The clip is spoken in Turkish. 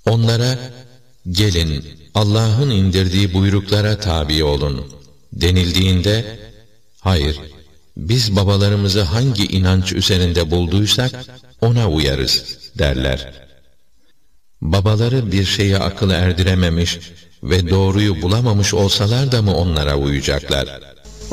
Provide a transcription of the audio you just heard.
Onlara, gelin Allah'ın indirdiği buyruklara tabi olun denildiğinde, hayır, biz babalarımızı hangi inanç üzerinde bulduysak ona uyarız derler. Babaları bir şeye akıl erdirememiş ve doğruyu bulamamış olsalar da mı onlara uyacaklar?